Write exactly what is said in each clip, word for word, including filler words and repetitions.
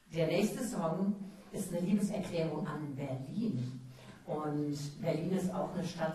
Der nächste Song ist eine Liebeserklärung an Berlin. Und Berlin ist auch eine Stadt,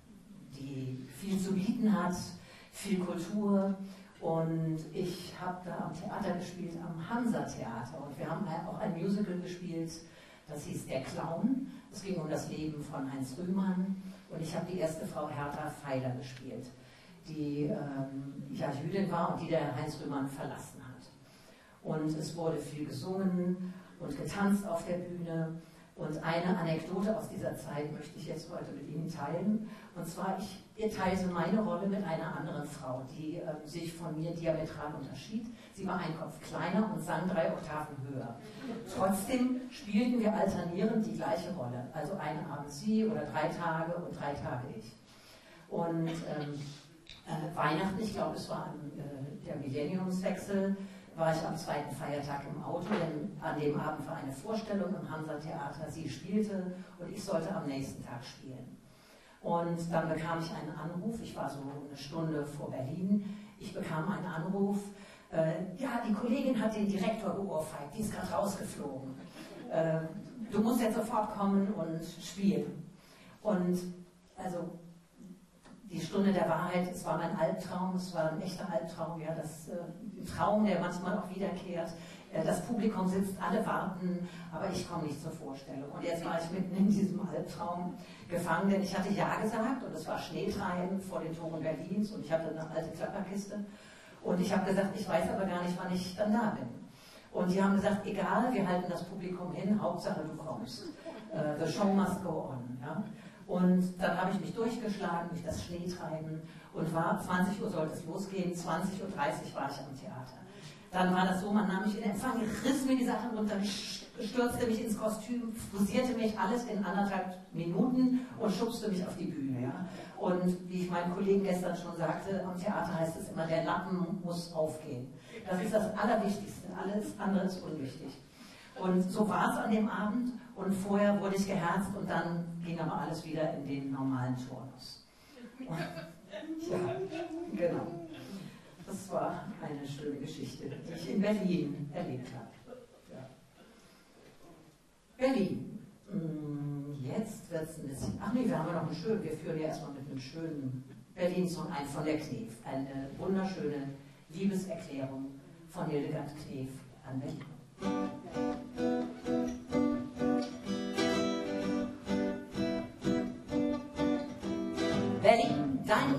die viel zu bieten hat, viel Kultur. Und ich habe da am Theater gespielt, am Hansa-Theater. Und wir haben auch ein Musical gespielt, das hieß Der Clown. Es ging um das Leben von Heinz Rühmann. Und ich habe die erste Frau Hertha Feiler gespielt, die ähm, ja, Jüdin war und die der Heinz Rühmann verlassen hat. Und es wurde viel gesungen und getanzt auf der Bühne. Und eine Anekdote aus dieser Zeit möchte ich jetzt heute mit Ihnen teilen. Und zwar, ich teilte meine Rolle mit einer anderen Frau, die äh, sich von mir diametral unterschied. Sie war ein Kopf kleiner und sang drei Oktaven höher. Trotzdem spielten wir alternierend die gleiche Rolle. Also einen Abend sie oder drei Tage und drei Tage ich. Und ähm, äh, Weihnachten, ich glaube, es war äh, der Millenniumswechsel, war ich am zweiten Feiertag im Auto, denn an dem Abend war eine Vorstellung im Hansa-Theater. Sie spielte und ich sollte am nächsten Tag spielen. Und dann bekam ich einen Anruf, ich war so eine Stunde vor Berlin, ich bekam einen Anruf, äh, ja, die Kollegin hat den Direktor geohrfeigt, die ist gerade rausgeflogen. Äh, du musst jetzt sofort kommen und spielen. Und also die Stunde der Wahrheit, es war mein Albtraum, es war ein echter Albtraum, ja, das äh, ein Traum, der manchmal auch wiederkehrt. Äh, das Publikum sitzt, alle warten, aber ich komme nicht zur Vorstellung. Und jetzt war ich mitten in diesem Albtraum gefangen, denn ich hatte Ja gesagt und es war Schneetreiben vor den Toren Berlins und ich hatte eine alte Klapperkiste. Und ich habe gesagt, ich weiß aber gar nicht, wann ich dann da bin. Und die haben gesagt, egal, wir halten das Publikum hin, Hauptsache du kommst. Uh, the show must go on. Ja? Und dann habe ich mich durchgeschlagen durch das Schneetreiben und war, zwanzig Uhr sollte es losgehen, zwanzig Uhr dreißig war ich am Theater. Dann war das so, man nahm mich in Empfang, riss mir die Sachen runter, stürzte mich ins Kostüm, frisierte mich alles in anderthalb Minuten und schubste mich auf die Bühne. Ja? Und wie ich meinen Kollegen gestern schon sagte, am Theater heißt es immer, der Lappen muss aufgehen. Das ist das Allerwichtigste, alles andere ist unwichtig. Und so war es an dem Abend und vorher wurde ich geherzt und dann ging aber alles wieder in den normalen Turnus. Und, ja, genau. Das war eine schöne Geschichte, die ich in Berlin erlebt habe. Ja. Berlin. Jetzt wird es ein bisschen... Ach nee, wir haben ja noch einen schönen... Wir führen ja erstmal mit einem schönen Berlin-Song ein von der Knef. Eine wunderschöne Liebeserklärung von Hildegard Knef an Berlin.